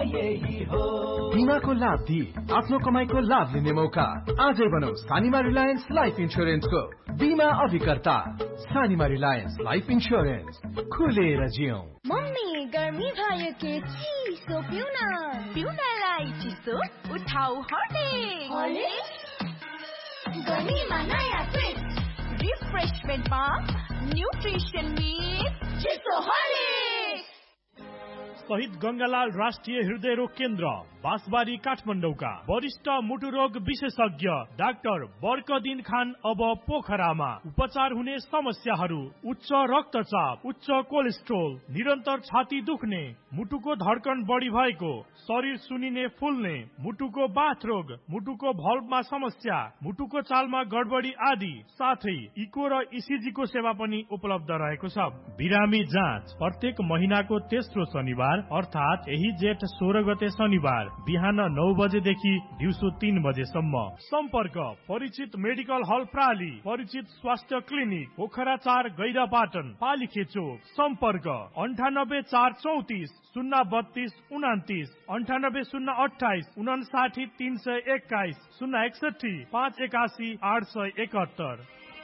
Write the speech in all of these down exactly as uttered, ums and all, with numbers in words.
यही हो। बीमाको लाभ दिई आफ्नो कमाईको लाभ लिने मौका। आजै बनौ सानिमा रिलायन्स लाइफ इन्स्योरेन्सको बीमा अभिकर्ता। सानिमा रिलायन्स लाइफ इन्स्योरेन्स, खुलेर जियौं। मम्मी गर्मी भयो के चिसो पिउन। पिउनलाई चिसो उठाउ हर्लिक्स। गर्मीमा नयाँ ट्विस्ट, रिफ्रेशमेन्टमा न्युट्रिसन मिक्स चिसो हर्लिक्स। शहीद गंगालाल राष्ट्रिय हृदय रोग केन्द्र बाँसबारी काठमाडौँका वरिष्ठ मुटु रोग विशेषज्ञ डाक्टर बर्कदिन खान अब पोखरामा। उपचार हुने समस्याहरू उच्च रक्तचाप, उच्च कोलेस्ट्रोल, निरन्तर छाती दुख्ने, मुटुको धड्कन बढी भएको, शरीर सुनिने फुल्ने, मुटुको बाथ रोग, मुटुको भल्भमा समस्या, मुटुको चालमा गडबडी आदि साथै इको र इसिजी को सेवा पनि उपलब्ध रहेको छ। बिरामी जाँच प्रत्येक महिनाको तेस्रो शनिबार अर्थात यही जेठ सोह्र गते शनिबार बिहान नौ बजेदेखि दिउँसो तीन बजेसम्म। सम्पर्क परिचित मेडिकल हल प्राली, परिचित स्वास्थ्य क्लिनिक पोखरा चार गैरापाटन पालिखे चोक। सम्पर्क अन्ठानब्बे चार चौतिस शून्य बत्तीस उनातिस, अन्ठानब्बे शून्य अठाइस उनासाठी तीन सय एक्काइस, शून्य एकसठी पाँच एकासी आठ सय एकहत्तर।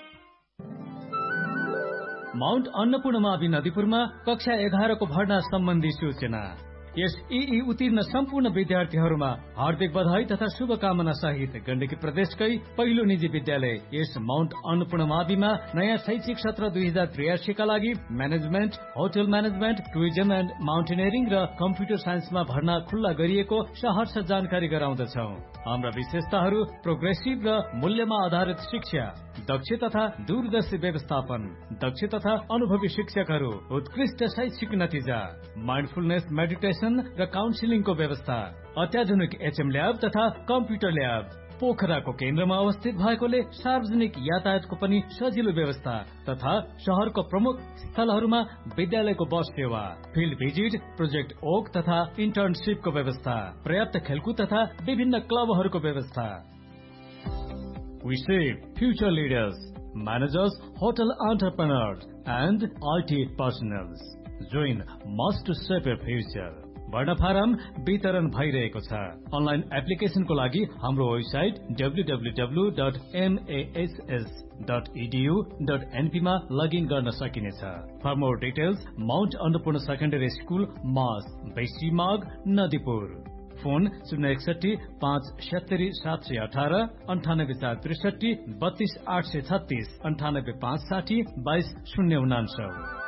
माउन्ट अन्नपूर्णमावि नदीपुरमा कक्षा एघारको भर्ना सम्बन्धी सूचना। यस ई उत्तीर्ण सम्पूर्ण विद्यार्थीहरूमा हार्दिक बधाई तथा शुभकामना सहित गण्डकी प्रदेशकै पहिलो निजी विद्यालय यस माउन्ट अन्नपूर्णमाविमा नयाँ शैक्षिक सत्र दुई हजार त्रियासीका लागि management, hotel management, tourism and mountaineering र कम्प्युटर साइन्समा भर्ना खुल्ला गरिएको सहर्ष जानकारी गराउँदछौ। हाम्रा विशेषताहरू प्रोग्रेसिभ र मूल्यमा आधारित शिक्षा, दक्ष तथा दूरदर्शी व्यवस्थापन, दक्ष तथा अनुभवी शिक्षकहरू, उत्कृष्ट शैक्षिक नतिजा, माइन्डफुलनेस मेडिटेसन र काउन्सिलिङको व्यवस्था, अत्याधुनिक एचएम ल्याब तथा कम्प्युटर ल्याब। पोखराको केन्द्रमा अवस्थित भएकोले सार्वजनिक यातायातको पनि सजिलो व्यवस्था तथा शहरको प्रमुख स्थलहरूमा विद्यालयको बस सेवा, फिल्ड भिजिट, प्रोजेक्ट ओक तथा इन्टर्नशिपको व्यवस्था, पर्याप्त खेलकुद तथा विभिन्न क्लबहरूको व्यवस्था। We save future leaders, managers, hotel entrepreneurs and I T personnel. Join must to save your future. भर्ना फारम वितरण भइरहेको छ। अनलाइन एप्लिकेसनको लागि हाम्रो website W W W dot एमएएसएस dot edu dot NP मा लगइन गर्न सकिनेछ। For more details Mount Annapurna secondary school मास बेसी माग नदीपुर। फोन शून्य एकसठी पाँच सत्तरी सात सय अठार, अन्ठानब्बे चार त्रिसठी बत्तीस आठ सय छत्तीस, अन्ठानब्बे पाँच साठी बाइस शून्य उनान्सय।